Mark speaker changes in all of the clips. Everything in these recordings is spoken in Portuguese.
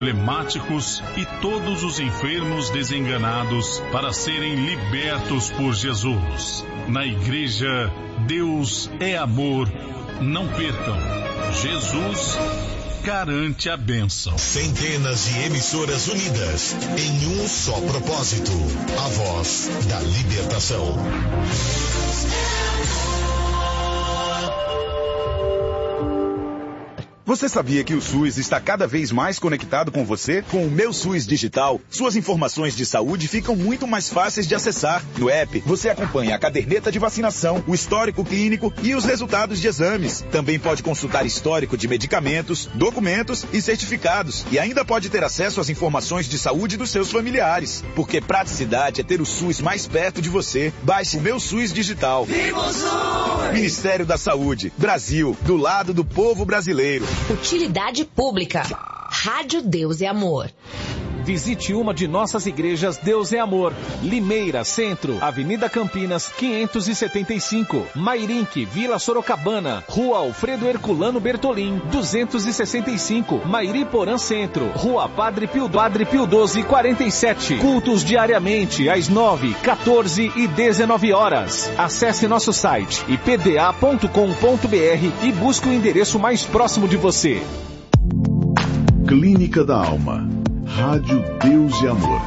Speaker 1: problemáticos e todos os enfermos desenganados para serem libertos por Jesus. Na igreja, Deus é amor. Não percam. Jesus garante a bênção.
Speaker 2: Centenas de emissoras unidas em um só propósito. A voz da libertação.
Speaker 3: Você sabia que o SUS está cada vez mais conectado com você? Com o Meu SUS Digital, suas informações de saúde ficam muito mais fáceis de acessar. No app, você acompanha a caderneta de vacinação, o histórico clínico e os resultados de exames. Também pode consultar histórico de medicamentos, documentos e certificados. E ainda pode ter acesso às informações de saúde dos seus familiares. Porque praticidade é ter o SUS mais perto de você. Baixe o Meu SUS Digital. Viva o SUS! Ministério da Saúde. Brasil, do lado do povo brasileiro.
Speaker 4: Utilidade pública. Rádio Deus é Amor.
Speaker 5: Visite uma de nossas igrejas Deus é Amor. Limeira, Centro, Avenida Campinas, 575. Mairink, Vila Sorocabana, Rua Alfredo Herculano Bertolim, 265. Mairiporã Centro, Rua Padre Pio 12, 47. Cultos diariamente às 9, 14 e 19 horas. Acesse nosso site ipda.com.br e busque o endereço mais próximo de você.
Speaker 6: Clínica da Alma. Rádio Deus e Amor.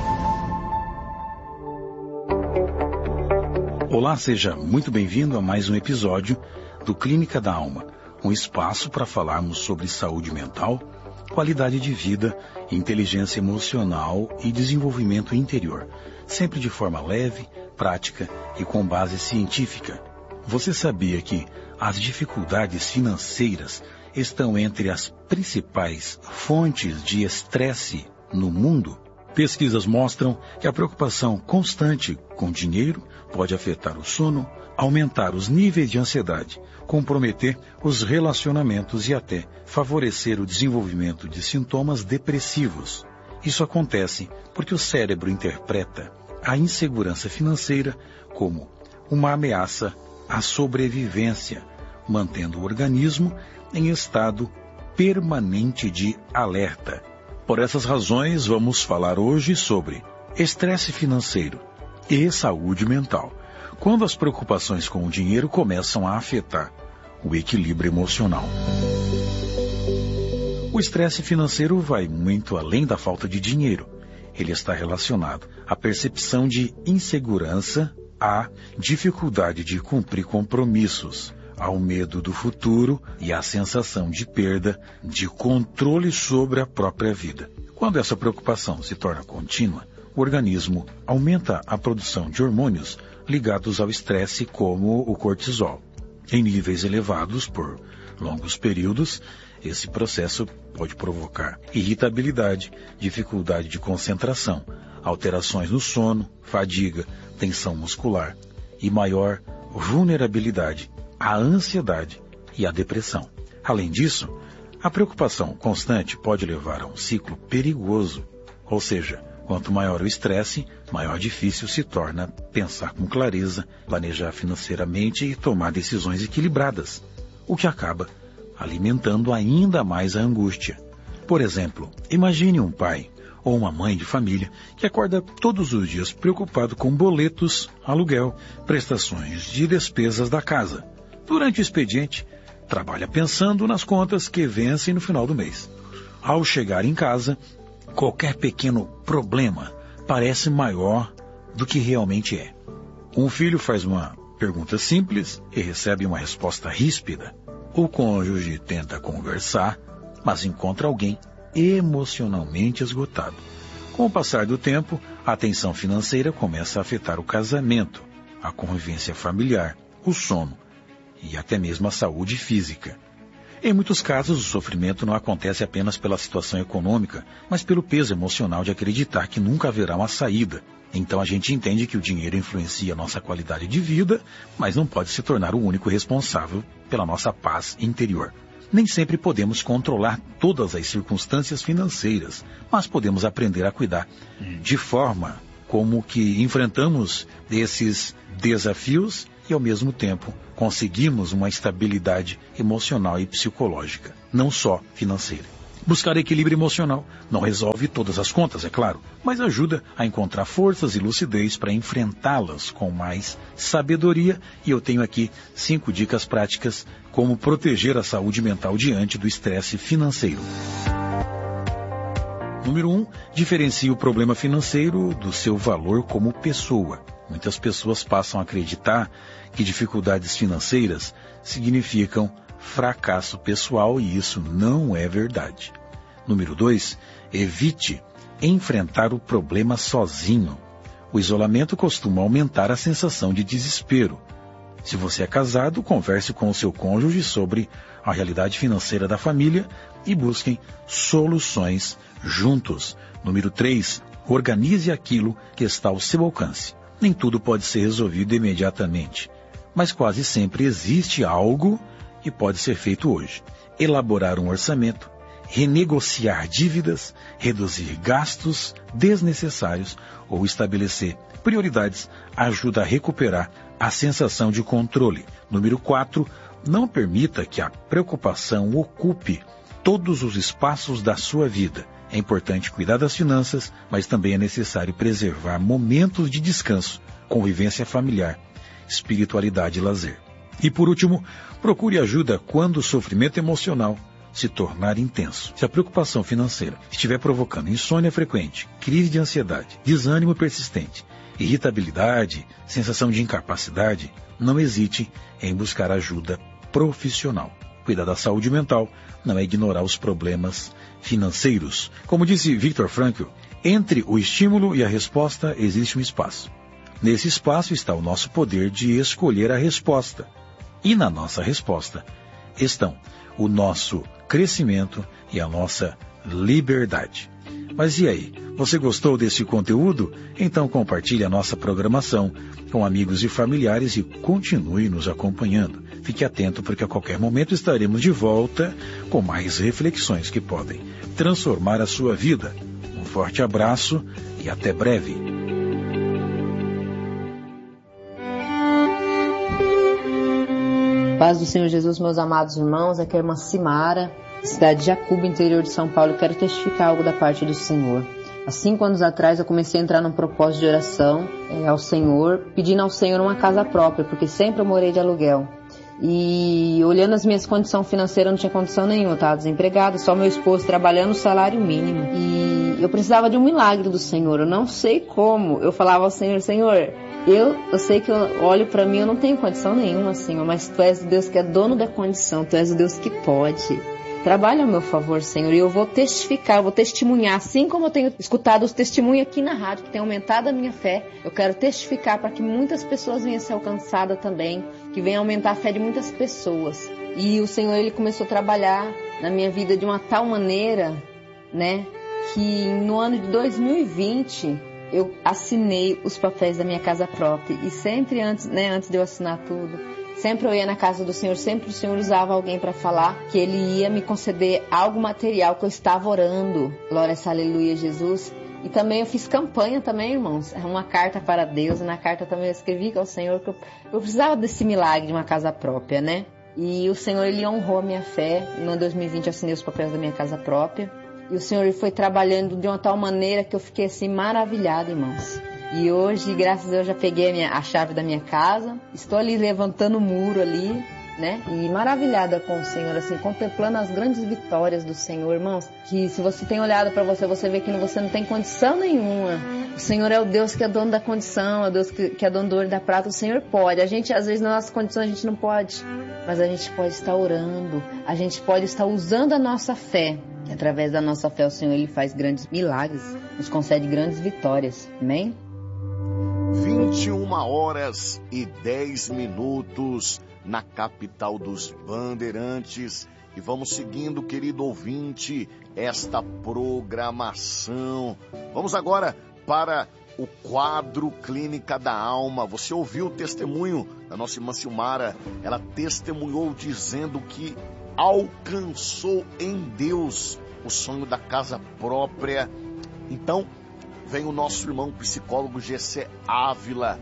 Speaker 7: Olá, seja muito bem-vindo a mais um episódio do Clínica da Alma, um espaço para falarmos sobre saúde mental, qualidade de vida, inteligência emocional e desenvolvimento interior, sempre de forma leve, prática e com base científica. Você sabia que as dificuldades financeiras estão entre as principais fontes de estresse no mundo? Pesquisas mostram que a preocupação constante com dinheiro pode afetar o sono, aumentar os níveis de ansiedade, comprometer os relacionamentos e até favorecer o desenvolvimento de sintomas depressivos. Isso acontece porque o cérebro interpreta a insegurança financeira como uma ameaça à sobrevivência, mantendo o organismo em estado permanente de alerta. Por essas razões, vamos falar hoje sobre estresse financeiro e saúde mental, quando as preocupações com o dinheiro começam a afetar o equilíbrio emocional. O estresse financeiro vai muito além da falta de dinheiro. Ele está relacionado à percepção de insegurança, à dificuldade de cumprir compromissos, ao medo do futuro e à sensação de perda de controle sobre a própria vida. Quando essa preocupação se torna contínua, o organismo aumenta a produção de hormônios ligados ao estresse, como o cortisol. Em níveis elevados por longos períodos, esse processo pode provocar irritabilidade, dificuldade de concentração, alterações no sono, fadiga, tensão muscular e maior vulnerabilidade à ansiedade e à depressão. Além disso, a preocupação constante pode levar a um ciclo perigoso, ou seja, quanto maior o estresse, maior difícil se torna pensar com clareza, planejar financeiramente e tomar decisões equilibradas, o que acaba alimentando ainda mais a angústia. Por exemplo, imagine um pai ou uma mãe de família que acorda todos os dias preocupado com boletos, aluguel, prestações de despesas da casa. Durante o expediente, trabalha pensando nas contas que vencem no final do mês. Ao chegar em casa, qualquer pequeno problema parece maior do que realmente é. Um filho faz uma pergunta simples e recebe uma resposta ríspida. O cônjuge tenta conversar, mas encontra alguém emocionalmente esgotado. Com o passar do tempo, a tensão financeira começa a afetar o casamento, a convivência familiar, o sono e até mesmo a saúde física. Em muitos casos, o sofrimento não acontece apenas pela situação econômica, mas pelo peso emocional de acreditar que nunca haverá uma saída. Então a gente entende que o dinheiro influencia a nossa qualidade de vida, mas não pode se tornar o único responsável pela nossa paz interior. Nem sempre podemos controlar todas as circunstâncias financeiras, mas podemos aprender a cuidar de forma como que enfrentamos esses desafios e, ao mesmo tempo, conseguimos uma estabilidade emocional e psicológica, não só financeira. Buscar equilíbrio emocional não resolve todas as contas, é claro, mas ajuda a encontrar forças e lucidez para enfrentá-las com mais sabedoria. E eu tenho aqui 5 dicas práticas como proteger a saúde mental diante do estresse financeiro. Número 1, diferencie o problema financeiro do seu valor como pessoa. Muitas pessoas passam a acreditar que dificuldades financeiras significam fracasso pessoal e isso não é verdade. Número 2, evite enfrentar o problema sozinho. O isolamento costuma aumentar a sensação de desespero. Se você é casado, converse com o seu cônjuge sobre a realidade financeira da família e busquem soluções juntos. Número 3, organize aquilo que está ao seu alcance. Nem tudo pode ser resolvido imediatamente, mas quase sempre existe algo que pode ser feito hoje. Elaborar um orçamento, renegociar dívidas, reduzir gastos desnecessários ou estabelecer prioridades ajuda a recuperar a sensação de controle. Número 4, não permita que a preocupação ocupe todos os espaços da sua vida. É importante cuidar das finanças, mas também é necessário preservar momentos de descanso, convivência familiar, espiritualidade e lazer. E por último, procure ajuda quando o sofrimento emocional se tornar intenso. Se a preocupação financeira estiver provocando insônia frequente, crise de ansiedade, desânimo persistente, irritabilidade, sensação de incapacidade, não hesite em buscar ajuda profissional. Cuidar da saúde mental não é ignorar os problemas financeiros. Como disse Viktor Frankl, entre o estímulo e a resposta existe um espaço. Nesse espaço está o nosso poder de escolher a resposta. E na nossa resposta estão o nosso crescimento e a nossa liberdade. Mas e aí? Você gostou desse conteúdo? Então compartilhe a nossa programação com amigos e familiares e continue nos acompanhando. Fique atento porque a qualquer momento estaremos de volta com mais reflexões que podem transformar a sua vida. Um forte abraço e até breve.
Speaker 8: Paz do Senhor Jesus, meus amados irmãos, aqui é a irmã Simara, cidade de Jacuba, interior de São Paulo. Eu quero testificar algo da parte do Senhor. Há 5 anos atrás eu comecei a entrar num propósito de oração ao Senhor, pedindo ao Senhor uma casa própria, porque sempre eu morei de aluguel. E olhando as minhas condições financeiras, eu não tinha condição nenhuma, eu estava desempregada, só meu esposo trabalhando o salário mínimo. E eu precisava de um milagre do Senhor, eu não sei como. Eu falava ao Senhor, Senhor, eu sei que eu olho para mim, eu não tenho condição nenhuma, Senhor, mas Tu és o Deus que é dono da condição, Tu és o Deus que pode. Trabalha ao meu favor, Senhor, e eu vou testificar, eu vou testemunhar, assim como eu tenho escutado os testemunhos aqui na rádio, que tem aumentado a minha fé, eu quero testificar para que muitas pessoas venham a ser alcançadas também, que venha aumentar a fé de muitas pessoas. E o Senhor, Ele começou a trabalhar na minha vida de uma tal maneira, né, que no ano de 2020, eu assinei os papéis da minha casa própria, e sempre antes de eu assinar tudo, sempre eu ia na casa do Senhor, sempre o Senhor usava alguém para falar que Ele ia me conceder algo material que eu estava orando. Glória a aleluia, Jesus. E também eu fiz campanha também, irmãos. Uma carta para Deus. E na carta também eu escrevi ao Senhor que eu precisava desse milagre de uma casa própria, né? E o Senhor, Ele honrou a minha fé. No ano 2020 eu assinei os papéis da minha casa própria. E o Senhor, Ele foi trabalhando de uma tal maneira que eu fiquei assim maravilhada, irmãos. E hoje, graças a Deus, eu já peguei a chave da minha casa. Estou ali levantando o muro ali, né? E maravilhada com o Senhor, assim, contemplando as grandes vitórias do Senhor, irmãos. Que se você tem olhado para você, você vê que você não tem condição nenhuma. O Senhor é o Deus que é dono da condição, é o Deus que é dono do ouro e da prata. O Senhor pode. A gente, às vezes, nas nossas condições, a gente não pode. Mas a gente pode estar orando. A gente pode estar usando a nossa fé. E através da nossa fé, o Senhor, Ele faz grandes milagres. Nos concede grandes vitórias. Amém?
Speaker 9: 21h10 na capital dos Bandeirantes. E vamos seguindo, querido ouvinte, esta programação. Vamos agora para o quadro Clínica da Alma. Você ouviu o testemunho da nossa irmã Silmara? Ela testemunhou dizendo que alcançou em Deus o sonho da casa própria. Então, vem o nosso irmão psicólogo Gessé Ávila.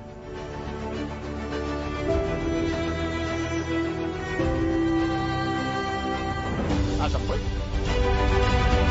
Speaker 9: Já foi?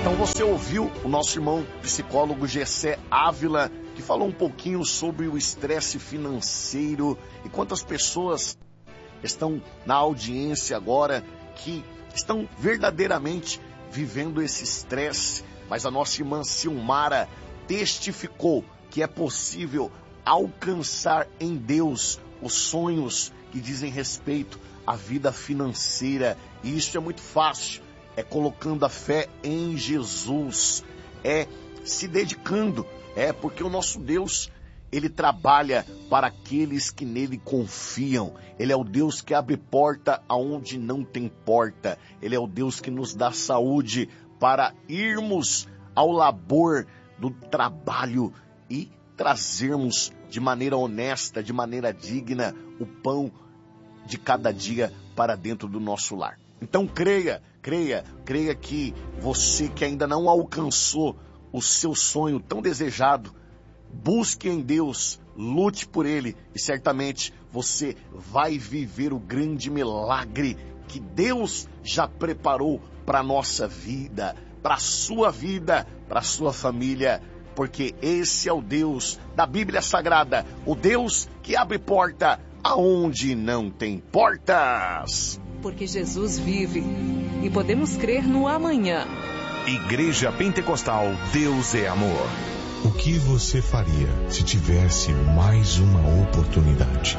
Speaker 9: Então você ouviu o nosso irmão psicólogo Gessé Ávila, que falou um pouquinho sobre o estresse financeiro e quantas pessoas estão na audiência agora que estão verdadeiramente vivendo esse estresse. Mas a nossa irmã Silmara testificou que é possível alcançar em Deus os sonhos que dizem respeito à vida financeira. E isso é muito fácil. É colocando a fé em Jesus. É se dedicando. É porque o nosso Deus, Ele trabalha para aqueles que nele confiam. Ele é o Deus que abre porta aonde não tem porta. Ele é o Deus que nos dá saúde para irmos ao labor do trabalho e trazermos de maneira honesta, de maneira digna, o pão de cada dia para dentro do nosso lar. Então creia que você que ainda não alcançou o seu sonho tão desejado, busque em Deus, lute por Ele e certamente você vai viver o grande milagre que Deus já preparou para a nossa vida, para a sua vida, para a sua família, porque esse é o Deus da Bíblia Sagrada, o Deus que abre porta aonde não tem portas.
Speaker 10: Porque Jesus vive e podemos crer no amanhã.
Speaker 11: Igreja Pentecostal Deus é Amor.
Speaker 2: O que você faria se tivesse mais uma oportunidade?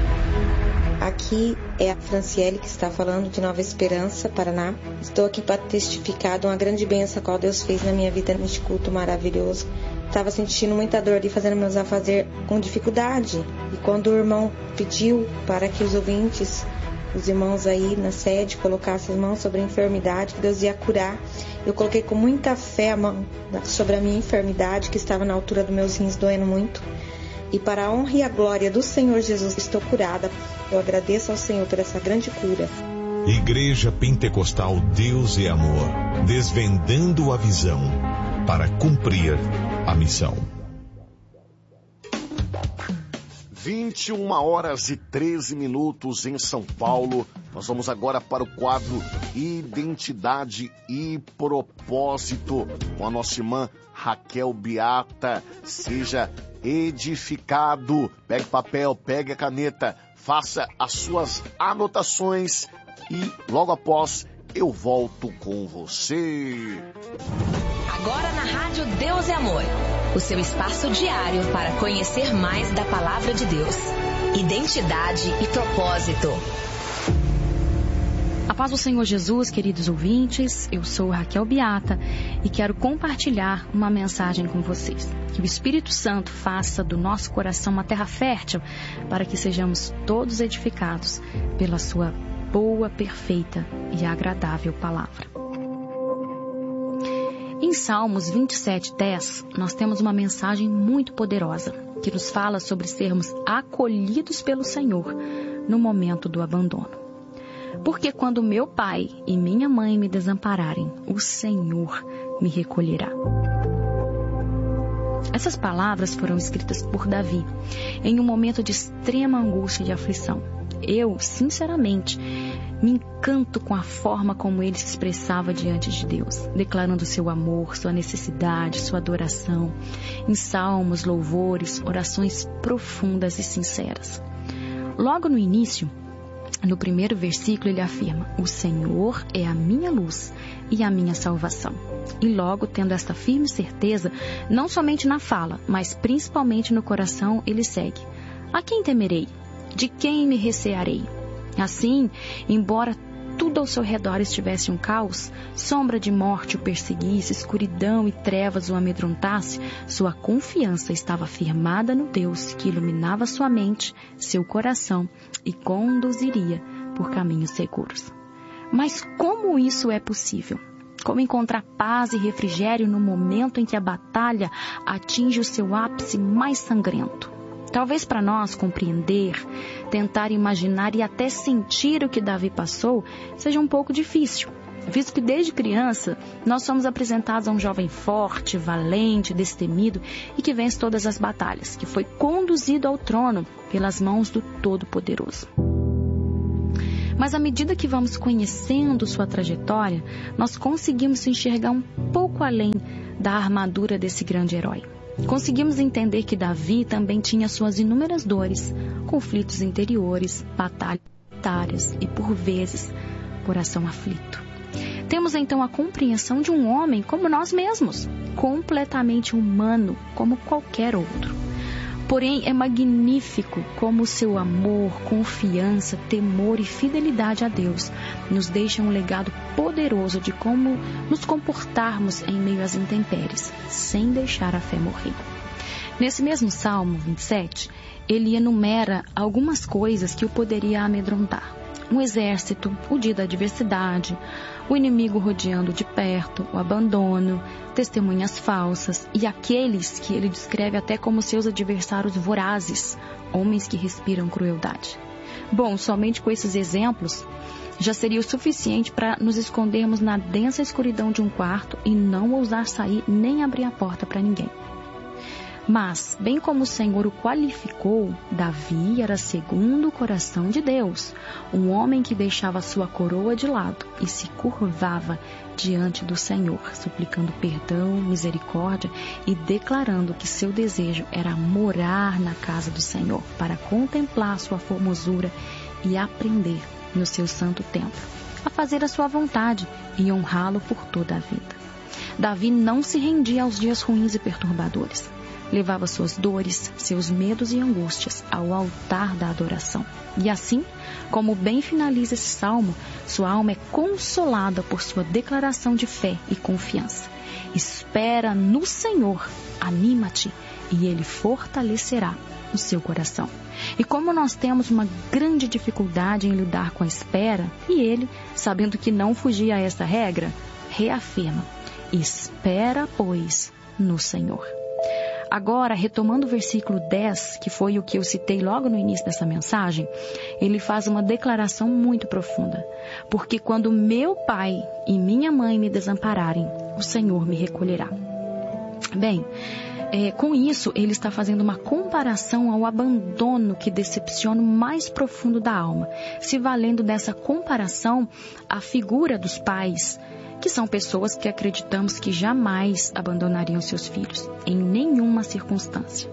Speaker 12: Aqui é a Franciele que está falando de Nova Esperança, Paraná. Estou aqui para testificar de uma grande bênção qual Deus fez na minha vida neste culto maravilhoso. Estava sentindo muita dor ali, fazendo meus afazeres com dificuldade. E quando o irmão pediu para que os ouvintes, os irmãos aí na sede, colocassem as mãos sobre a enfermidade, que Deus ia curar, eu coloquei com muita fé a mão sobre a minha enfermidade, que estava na altura dos meus rins, doendo muito. E para a honra e a glória do Senhor Jesus, estou curada. Eu agradeço ao Senhor por essa grande cura.
Speaker 2: Igreja Pentecostal Deus é Amor, desvendando a visão para cumprir a missão.
Speaker 9: 21h13 em São Paulo. Nós vamos agora para o quadro Identidade e Propósito com a nossa irmã Raquel Beata. Seja edificado. Pegue papel, pegue a caneta, faça as suas anotações e logo após eu volto com você.
Speaker 4: Agora na Rádio Deus é Amor, o seu espaço diário para conhecer mais da Palavra de Deus. Identidade e propósito.
Speaker 13: A paz do Senhor Jesus, queridos ouvintes, eu sou Raquel Beata e quero compartilhar uma mensagem com vocês. Que o Espírito Santo faça do nosso coração uma terra fértil para que sejamos todos edificados pela sua boa, perfeita e agradável palavra. Em Salmos 27:10, nós temos uma mensagem muito poderosa que nos fala sobre sermos acolhidos pelo Senhor no momento do abandono. Porque quando meu pai e minha mãe me desampararem, o Senhor me recolherá. Essas palavras foram escritas por Davi em um momento de extrema angústia e aflição. Eu, sinceramente, me encanto com a forma como ele se expressava diante de Deus, declarando seu amor, sua necessidade, sua adoração, em salmos, louvores, orações profundas e sinceras. Logo no início, no primeiro versículo, ele afirma: o Senhor é a minha luz e a minha salvação. E logo, tendo esta firme certeza, não somente na fala, mas principalmente no coração, ele segue: a quem temerei? De quem me recearei? Assim, embora tudo ao seu redor estivesse um caos, sombra de morte o perseguisse, escuridão e trevas o amedrontasse, sua confiança estava firmada no Deus que iluminava sua mente, seu coração e conduziria por caminhos seguros. Mas como isso é possível? Como encontrar paz e refrigério no momento em que a batalha atinge o seu ápice mais sangrento? Talvez para nós compreender, tentar imaginar e até sentir o que Davi passou seja um pouco difícil, visto que desde criança nós somos apresentados a um jovem forte, valente, destemido e que vence todas as batalhas, que foi conduzido ao trono pelas mãos do Todo-Poderoso. Mas à medida que vamos conhecendo sua trajetória, nós conseguimos enxergar um pouco além da armadura desse grande herói. Conseguimos entender que Davi também tinha suas inúmeras dores, conflitos interiores, batalhas e, por vezes, coração aflito. Temos então a compreensão de um homem como nós mesmos, completamente humano como qualquer outro. Porém, é magnífico como o seu amor, confiança, temor e fidelidade a Deus nos deixam um legado poderoso de como nos comportarmos em meio às intempéries, sem deixar a fé morrer. Nesse mesmo Salmo 27, ele enumera algumas coisas que o poderia amedrontar. Um exército, o dia da adversidade, o inimigo rodeando de perto, o abandono, testemunhas falsas e aqueles que ele descreve até como seus adversários vorazes, homens que respiram crueldade. Bom, somente com esses exemplos já seria o suficiente para nos escondermos na densa escuridão de um quarto e não ousar sair nem abrir a porta para ninguém. Mas, bem como o Senhor o qualificou, Davi era segundo o coração de Deus, um homem que deixava sua coroa de lado e se curvava diante do Senhor, suplicando perdão, misericórdia e declarando que seu desejo era morar na casa do Senhor para contemplar sua formosura e aprender no seu santo templo a fazer a sua vontade e honrá-lo por toda a vida. Davi não se rendia aos dias ruins e perturbadores. Levava suas dores, seus medos e angústias ao altar da adoração. E assim, como bem finaliza esse salmo, sua alma é consolada por sua declaração de fé e confiança. Espera no Senhor, anima-te, e Ele fortalecerá o seu coração. E como nós temos uma grande dificuldade em lidar com a espera, e ele, sabendo que não fugia a essa regra, reafirma: espera, pois, no Senhor. Agora, retomando o versículo 10, que foi o que eu citei logo no início dessa mensagem, ele faz uma declaração muito profunda. Porque quando meu pai e minha mãe me desampararem, o Senhor me recolherá. Bem, com isso, ele está fazendo uma comparação ao abandono que decepciona o mais profundo da alma, se valendo dessa comparação à figura dos pais, que são pessoas que acreditamos que jamais abandonariam seus filhos, em nenhuma circunstância.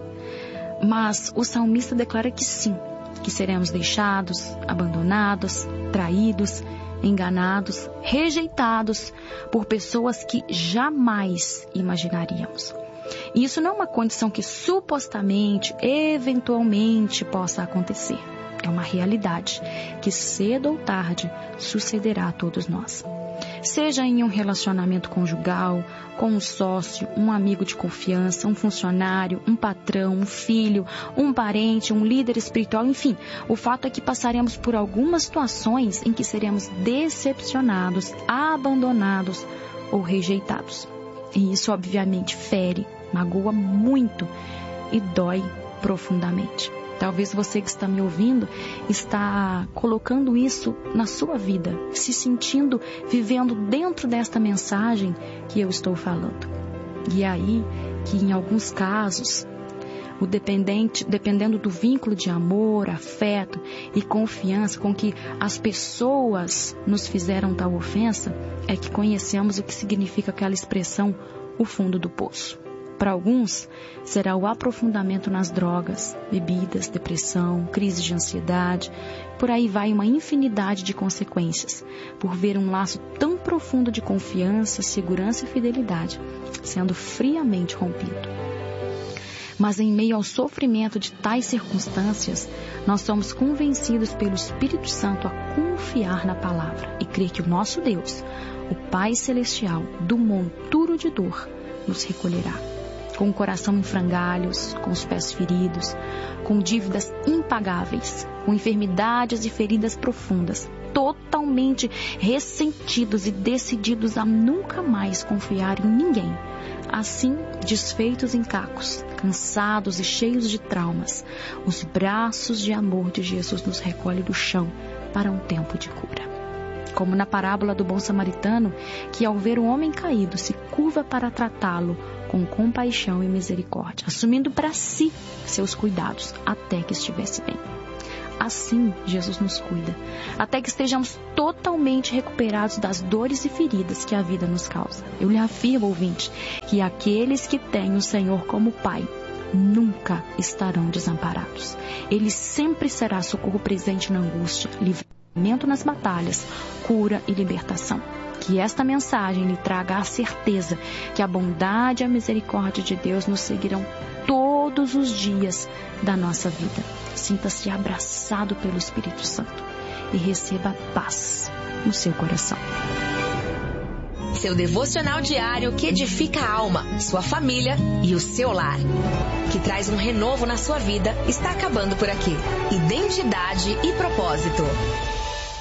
Speaker 13: Mas o salmista declara que sim, que seremos deixados, abandonados, traídos, enganados, rejeitados por pessoas que jamais imaginaríamos. E isso não é uma condição que supostamente, eventualmente possa acontecer. É uma realidade que cedo ou tarde sucederá a todos nós. Seja em um relacionamento conjugal, com um sócio, um amigo de confiança, um funcionário, um patrão, um filho, um parente, um líder espiritual, enfim, o fato é que passaremos por algumas situações em que seremos decepcionados, abandonados ou rejeitados. E isso obviamente fere, magoa muito e dói profundamente. Talvez você que está me ouvindo está colocando isso na sua vida, se sentindo, vivendo dentro desta mensagem que eu estou falando. E é aí que em alguns casos, dependendo do vínculo de amor, afeto e confiança com que as pessoas nos fizeram tal ofensa, é que conhecemos o que significa aquela expressão, o fundo do poço. Para alguns, será o aprofundamento nas drogas, bebidas, depressão, crise de ansiedade. Por aí vai uma infinidade de consequências, por ver um laço tão profundo de confiança, segurança e fidelidade sendo friamente rompido. Mas em meio ao sofrimento de tais circunstâncias, nós somos convencidos pelo Espírito Santo a confiar na palavra e crer que o nosso Deus, o Pai Celestial, do monturo de dor, nos recolherá. Com o coração em frangalhos, com os pés feridos, com dívidas impagáveis, com enfermidades e feridas profundas, totalmente ressentidos e decididos a nunca mais confiar em ninguém. Assim, desfeitos em cacos, cansados e cheios de traumas, os braços de amor de Jesus nos recolhem do chão para um tempo de cura. Como na parábola do bom samaritano, que ao ver o homem caído se curva para tratá-lo com compaixão e misericórdia, assumindo para si seus cuidados até que estivesse bem. assim Jesus nos cuida, até que estejamos totalmente recuperados das dores e feridas que a vida nos causa. Eu lhe afirmo, ouvinte, que aqueles que têm o Senhor como Pai nunca estarão desamparados. Ele sempre será socorro presente na angústia, livramento nas batalhas, cura e libertação. Que esta mensagem lhe traga a certeza que a bondade e a misericórdia de Deus nos seguirão todos os dias da nossa vida. Sinta-se abraçado pelo Espírito Santo e receba paz no seu coração.
Speaker 4: Seu devocional diário que edifica a alma, sua família e o seu lar. Que traz um renovo na sua vida, está acabando por aqui. Identidade e propósito.